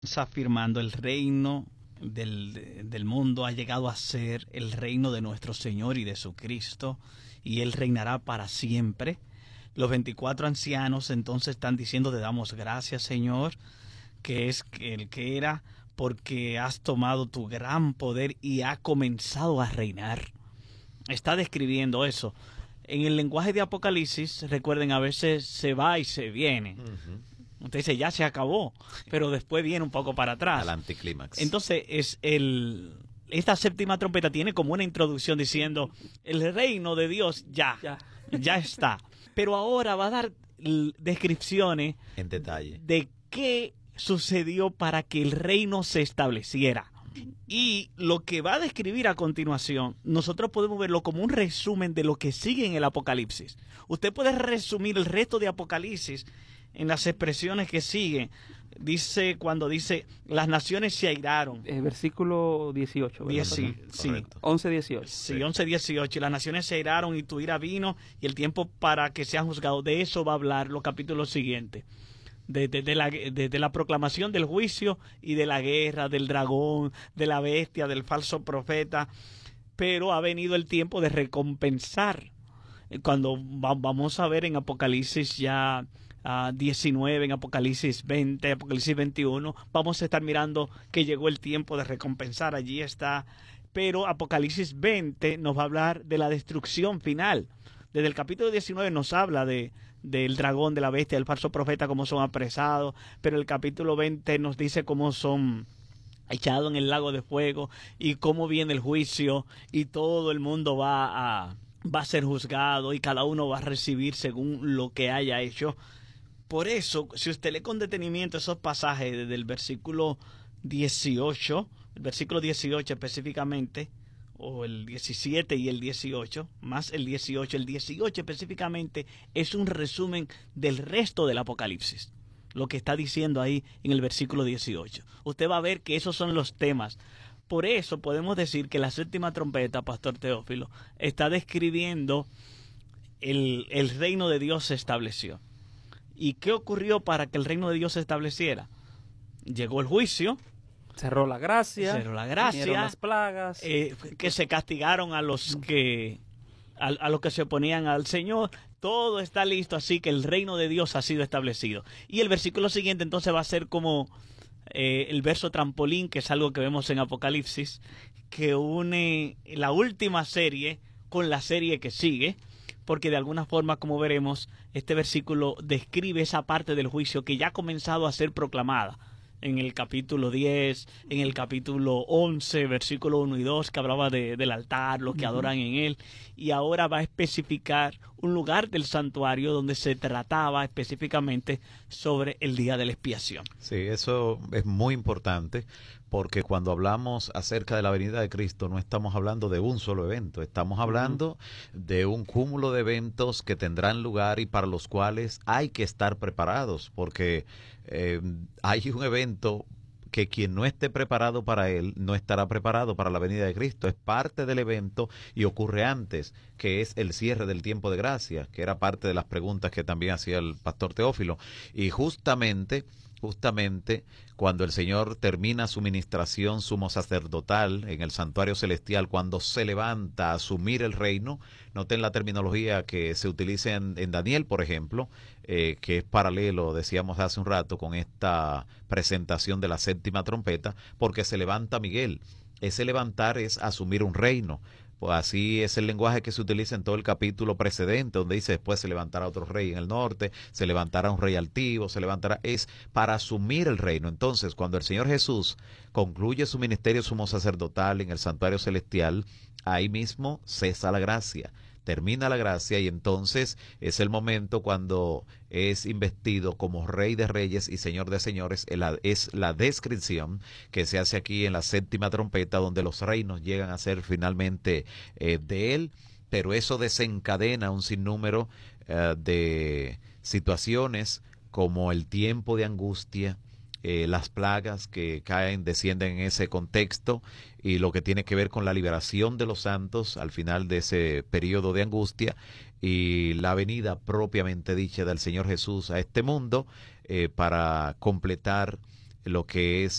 Está afirmando el reino del mundo ha llegado a ser el reino de nuestro Señor y de su Cristo, y Él reinará para siempre. Los 24 ancianos entonces están diciendo: te damos gracias, Señor, que es el que era, porque has tomado tu gran poder y ha comenzado a reinar. Está describiendo eso. En el lenguaje de Apocalipsis, recuerden, a veces se va y se viene. Usted dice, ya se acabó, pero después viene un poco para atrás. Al anticlímax. Entonces, esta séptima trompeta tiene como una introducción diciendo, el reino de Dios ya está. Pero ahora va a dar descripciones en detalle de qué sucedió para que el reino se estableciera. Y lo que va a describir a continuación, nosotros podemos verlo como un resumen de lo que sigue en el Apocalipsis. Usted puede resumir el resto de Apocalipsis en las expresiones que siguen. Dice, cuando dice, las naciones se airaron. Versículo 18. Sí. 11-18. Sí, 11-18. Y las naciones se airaron y tu ira vino y el tiempo para que sean juzgados. De eso va a hablar los capítulos siguientes. De la proclamación del juicio y de la guerra, del dragón, de la bestia, del falso profeta. Pero ha venido el tiempo de recompensar. Cuando vamos a ver en Apocalipsis ya 19, en Apocalipsis 20, Apocalipsis 21, vamos a estar mirando que llegó el tiempo de recompensar. Allí está. Pero Apocalipsis 20 nos va a hablar de la destrucción final. Desde el capítulo 19 nos habla del dragón, de la bestia, del falso profeta, cómo son apresados, pero el capítulo 20 nos dice cómo son echados en el lago de fuego y cómo viene el juicio y todo el mundo va a ser juzgado y cada uno va a recibir según lo que haya hecho. Por eso, si usted lee con detenimiento esos pasajes desde el versículo 18, el versículo 18 específicamente, o el 17 y el 18, más el 18 específicamente es un resumen del resto del Apocalipsis, lo que está diciendo ahí en el versículo 18. Usted va a ver que esos son los temas. Por eso podemos decir que la séptima trompeta, Pastor Teófilo, está describiendo el reino de Dios se estableció. ¿Y qué ocurrió para que el reino de Dios se estableciera? Llegó el juicio. Cerró la gracia. Vinieron las plagas. Que se castigaron a los que se oponían al Señor. Todo está listo, así que el reino de Dios ha sido establecido. Y el versículo siguiente entonces va a ser como el verso trampolín, que es algo que vemos en Apocalipsis, que une la última serie con la serie que sigue, porque de alguna forma, como veremos, este versículo describe esa parte del juicio que ya ha comenzado a ser proclamada. En el capítulo 10, en el capítulo 11, versículo 1 y 2, que hablaba del altar, los que adoran en él, y ahora va a especificar un lugar del santuario donde se trataba específicamente sobre el día de la expiación. Sí, eso es muy importante, porque cuando hablamos acerca de la venida de Cristo no estamos hablando de un solo evento, estamos hablando de un cúmulo de eventos que tendrán lugar y para los cuales hay que estar preparados, porque hay un evento que quien no esté preparado para él no estará preparado para la venida de Cristo. Es parte del evento y ocurre antes, que es el cierre del tiempo de gracia, que era parte de las preguntas que también hacía el pastor Teófilo. Y justamente cuando el Señor termina su ministración sumo sacerdotal en el santuario celestial, cuando se levanta a asumir el reino, noten la terminología que se utiliza en Daniel, por ejemplo, que es paralelo, decíamos hace un rato, con esta presentación de la séptima trompeta, porque se levanta Miguel. Ese levantar es asumir un reino. Pues así es el lenguaje que se utiliza en todo el capítulo precedente, donde dice después se levantará otro rey en el norte, se levantará un rey altivo, es para asumir el reino. Entonces, cuando el Señor Jesús concluye su ministerio sumo sacerdotal en el santuario celestial, ahí mismo cesa la gracia. Termina la gracia y entonces es el momento cuando es investido como Rey de Reyes y Señor de Señores. Es la descripción que se hace aquí en la séptima trompeta, donde los reinos llegan a ser finalmente de Él, pero eso desencadena un sinnúmero de situaciones como el tiempo de angustia, las plagas que descienden en ese contexto y lo que tiene que ver con la liberación de los santos al final de ese periodo de angustia y la venida propiamente dicha del Señor Jesús a este mundo para completar lo que es